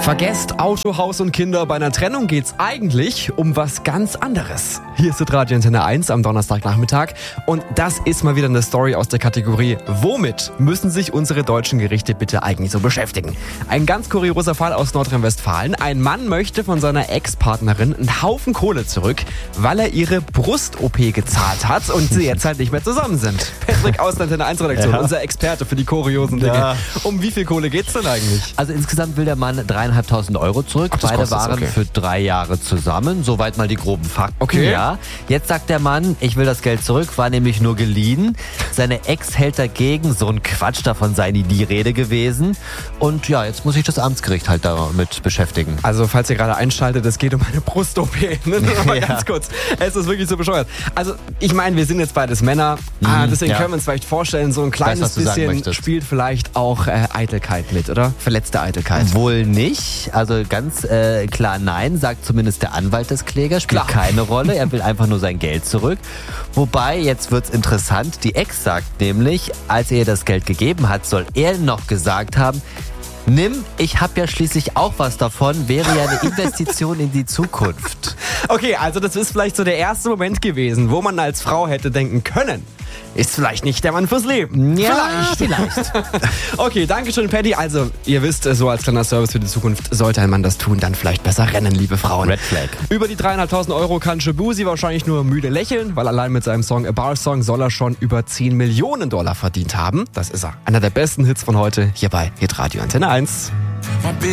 Vergesst Auto, Haus und Kinder. Bei einer Trennung geht's eigentlich um was ganz anderes. Hier ist Radio Antenne 1 am Donnerstagnachmittag. Und das ist mal wieder eine Story aus der Kategorie: Womit müssen sich unsere deutschen Gerichte bitte eigentlich so beschäftigen? Ein ganz kurioser Fall aus Nordrhein-Westfalen. Ein Mann möchte von seiner Ex-Partnerin einen Haufen Kohle zurück, weil er ihre Brust-OP gezahlt hat und sie jetzt halt nicht mehr zusammen sind. Patrick aus der Antenne 1 Redaktion, unser Experte für die kuriosen Dinge. Ja. Um wie viel Kohle geht's denn eigentlich? Also insgesamt will der Mann 3.500 Euro zurück. Das Beide kostet's, waren okay. für 3 Jahre zusammen. Soweit mal die groben Fakten. Okay. Ja. Jetzt sagt der Mann, ich will das Geld zurück, war nämlich nur geliehen. Seine Ex hält dagegen, so ein Quatsch, davon sei nie die Rede gewesen. Und ja, jetzt muss sich das Amtsgericht halt damit beschäftigen. Also, falls ihr gerade einschaltet, es geht um eine Brust-OP. Nur mal Ja. ganz kurz. Es ist wirklich so bescheuert. Also, ich meine, wir sind jetzt beides Männer. Deswegen ja. können wir uns vielleicht vorstellen, so ein kleines was du sagen bisschen möchtest. spielt vielleicht auch Eitelkeit mit, oder? Verletzte Eitelkeit. Wohl nicht. Also ganz klar nein, sagt zumindest der Anwalt des Klägers. Spielt Klar. keine Rolle. Er will einfach nur sein Geld zurück. Wobei, jetzt wird's interessant. Die Ex sagt nämlich, als er ihr das Geld gegeben hat, soll er noch gesagt haben: Nimm, ich habe ja schließlich auch was davon, wäre ja eine Investition in die Zukunft. Okay, also das ist vielleicht so der erste Moment gewesen, wo man als Frau hätte denken können, ist vielleicht nicht der Mann fürs Leben. Vielleicht. Okay, danke schön, Patty. Also, ihr wisst, so als kleiner Service für die Zukunft, sollte ein Mann das tun, dann vielleicht besser rennen, liebe Frauen. Red Flag. Über die 3.500 Euro kann Shabuzi wahrscheinlich nur müde lächeln, weil allein mit seinem Song A Bar Song soll er schon über 10 Millionen Dollar verdient haben. Das ist er. Einer der besten Hits von heute, hier bei Hitradio Antenne 1.